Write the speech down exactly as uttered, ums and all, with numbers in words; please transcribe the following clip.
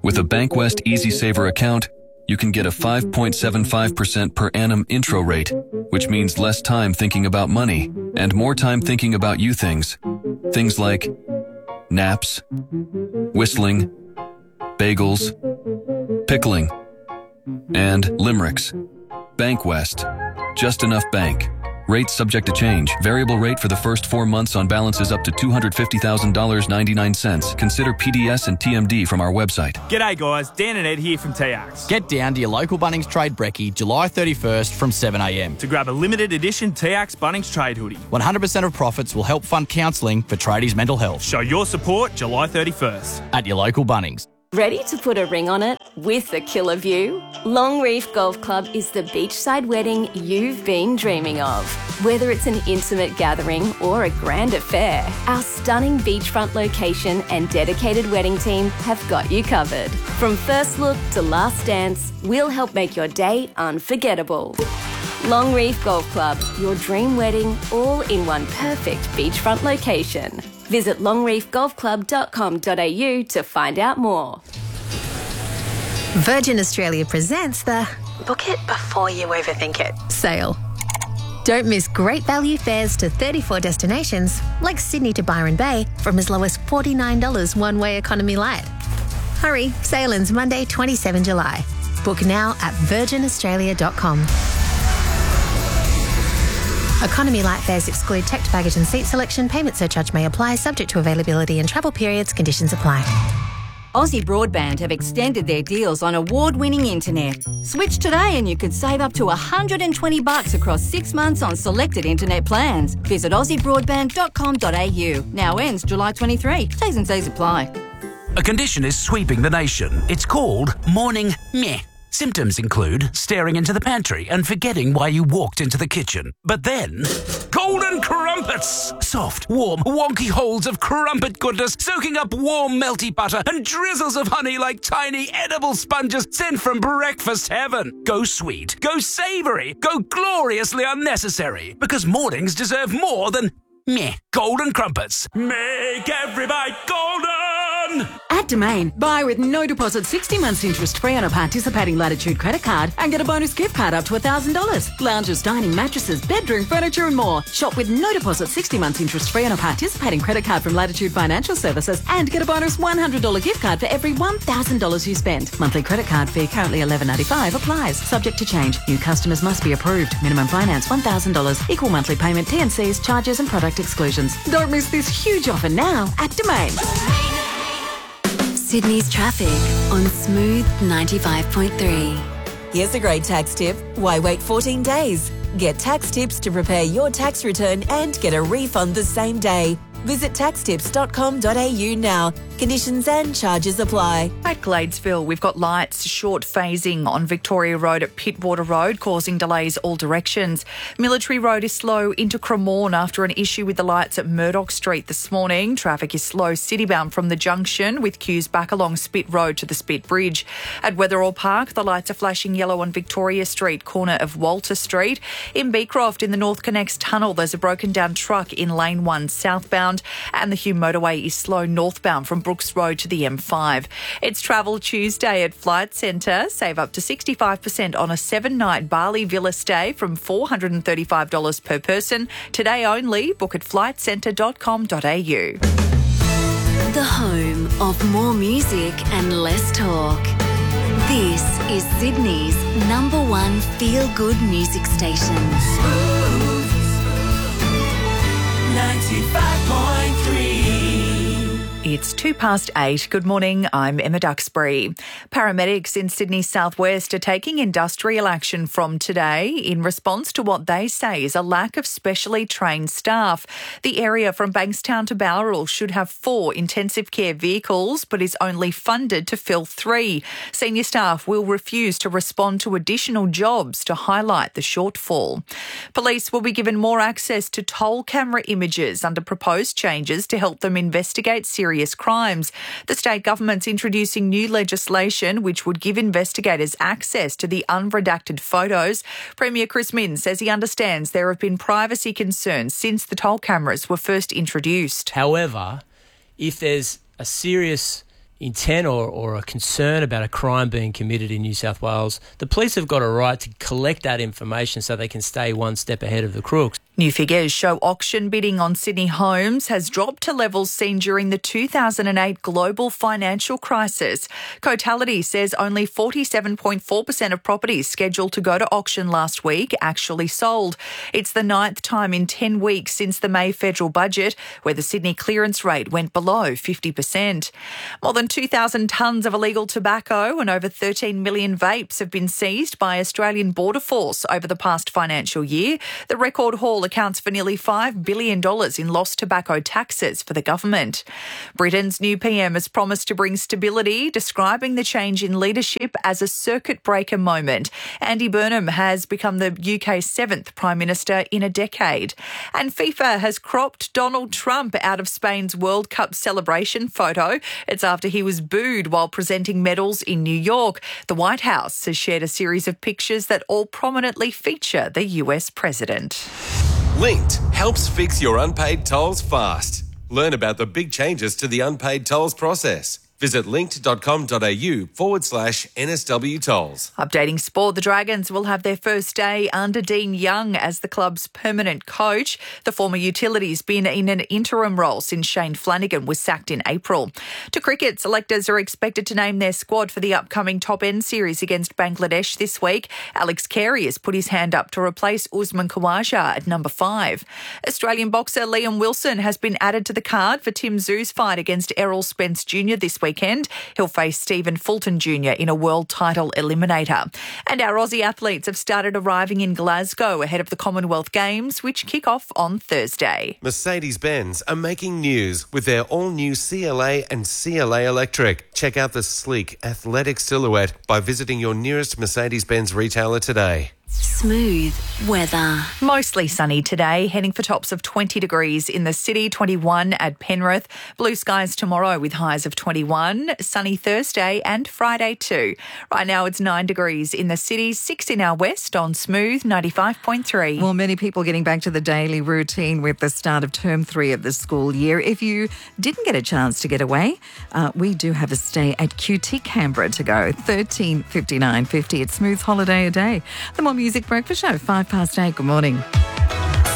With a Bankwest EasySaver account, you can get a five point seven five percent per annum intro rate, which means less time thinking about money and more time thinking about you things. Things like naps, whistling, bagels, pickling, and limericks. Bankwest. Just enough bank. Rates subject to change. Variable rate for the first four months on balances up to two hundred fifty thousand dollars and ninety-nine cents. Consider P D S and T M D from our website. G'day guys, Dan and Ed here from T Axe. Get down to your local Bunnings Trade Brekkie July thirty-first from seven a m to grab a limited edition T Axe Bunnings Trade hoodie. one hundred percent of profits will help fund counselling for tradies' mental health. Show your support July thirty-first. At your local Bunnings. Ready to put a ring on it with a killer view? Longreef Golf Club is the beachside wedding you've been dreaming of. Whether it's an intimate gathering or a grand affair, our stunning beachfront location and dedicated wedding team have got you covered. From first look to last dance, we'll help make your day unforgettable. Longreef Golf Club, your dream wedding all in one perfect beachfront location. Visit longreef golf club dot com dot a u to find out more. Virgin Australia presents the Book It Before You Overthink It sale. Don't miss great value fares to thirty-four destinations, like Sydney to Byron Bay, from as low as forty-nine dollars one-way economy light. Hurry, sale ends Monday, the twenty-seventh of July. Book now at virgin australia dot com. Economy light fares exclude checked baggage and seat selection. Payment surcharge may apply, subject to availability and travel periods. Conditions apply. Aussie Broadband have extended their deals on award-winning internet. Switch today and you could save up to one hundred twenty bucks across six months on selected internet plans. Visit aussie broadband dot com dot a u. Now ends July twenty-third. T's and C's apply. A condition is sweeping the nation. It's called morning meh. Symptoms include staring into the pantry and forgetting why you walked into the kitchen. But then, golden crumpets! Soft, warm, wonky holes of crumpet goodness, soaking up warm, melty butter and drizzles of honey like tiny edible sponges sent from breakfast heaven. Go sweet, go savoury, go gloriously unnecessary. Because mornings deserve more than meh. Golden crumpets. Make every bite golden! At Domain, buy with no deposit sixty months interest free on a participating Latitude credit card and get a bonus gift card up to one thousand dollars. Lounges, dining, mattresses, bedroom, furniture and more. Shop with no deposit sixty months interest free on a participating credit card from Latitude Financial Services and get a bonus one hundred dollars gift card for every one thousand dollars you spend. Monthly credit card fee currently eleven ninety-five applies. Subject to change. New customers must be approved. Minimum finance one thousand dollars. Equal monthly payment, T and C's, charges and product exclusions. Don't miss this huge offer now at Domain. Sydney's traffic on Smooth ninety-five point three. Here's a great tax tip. Why wait fourteen days? Get tax tips to prepare your tax return and get a refund the same day. Visit tax tips dot com dot a u now. Conditions and charges apply. At Gladesville, we've got lights short phasing on Victoria Road at Pittwater Road, causing delays all directions. Military Road is slow into Cremorne after an issue with the lights at Murdoch Street this morning. Traffic is slow citybound from the junction, with queues back along Spit Road to the Spit Bridge. At Wetherall Park, the lights are flashing yellow on Victoria Street, corner of Walter Street. In Beecroft, in the North Connects Tunnel, there's a broken down truck in lane one southbound, and the Hume Motorway is slow northbound from Brooks Road to the M five. It's Travel Tuesday at Flight Centre. Save up to sixty-five percent on a seven-night Bali Villa stay from four hundred thirty-five dollars per person. Today only. Book at flight centre dot com dot a u. The home of more music and less talk. This is Sydney's number one feel-good music station. ninety-five point three. It's two past eight. Good morning, I'm Emma Duxbury. Paramedics in Sydney's southwest are taking industrial action from today in response to what they say is a lack of specially trained staff. The area from Bankstown to Bowral should have four intensive care vehicles, but is only funded to fill three. Senior staff will refuse to respond to additional jobs to highlight the shortfall. Police will be given more access to toll camera images under proposed changes to help them investigate serious crimes. The state government's introducing new legislation which would give investigators access to the unredacted photos. Premier Chris Minns says he understands there have been privacy concerns since the toll cameras were first introduced. However, if there's a serious intent or, or a concern about a crime being committed in New South Wales, the police have got a right to collect that information so they can stay one step ahead of the crooks. New figures show auction bidding on Sydney homes has dropped to levels seen during the two thousand eight global financial crisis. Cotality says only forty-seven point four percent of properties scheduled to go to auction last week actually sold. It's the ninth time in ten weeks since the May federal budget where the Sydney clearance rate went below fifty percent. More than two thousand tonnes of illegal tobacco and over thirteen million vapes have been seized by Australian Border Force over the past financial year. The record haul accounts for nearly five billion dollars in lost tobacco taxes for the government. Britain's new P M has promised to bring stability, describing the change in leadership as a circuit breaker moment. Andy Burnham has become the U K's seventh Prime Minister in a decade. And FIFA has cropped Donald Trump out of Spain's World Cup celebration photo. It's after he was booed while presenting medals in New York. The White House has shared a series of pictures that all prominently feature the U S president. Linked helps fix your unpaid tolls fast. Learn about the big changes to the unpaid tolls process. Visit linked.com.au forward slash NSW tolls. Updating sport, the Dragons will have their first day under Dean Young as the club's permanent coach. The former utility's been in an interim role since Shane Flanagan was sacked in April. To cricket, selectors are expected to name their squad for the upcoming Top End series against Bangladesh this week. Alex Carey has put his hand up to replace Usman Khawaja at number five. Australian boxer Liam Wilson has been added to the card for Tim Tszju's fight against Errol Spence Junior this week. Weekend. He'll face Stephen Fulton Junior in a world title eliminator. And our Aussie athletes have started arriving in Glasgow ahead of the Commonwealth Games, which kick off on Thursday. Mercedes-Benz are making news with their all-new C L A and C L A Electric. Check out the sleek, athletic silhouette by visiting your nearest Mercedes-Benz retailer today. Smooth weather. Mostly sunny today, heading for tops of twenty degrees in the city, twenty-one at Penrith. Blue skies tomorrow with highs of twenty-one. Sunny Thursday and Friday too. Right now it's nine degrees in the city, six in our west on Smooth ninety-five point three. Well, many people getting back to the daily routine with the start of term three of the school year. If you didn't get a chance to get away, uh, we do have a stay at Q T Canberra to go. thirteen fifty-nine fifty. It's Smooth holiday a day. The More Music Breakfast Show, five past eight. Good morning.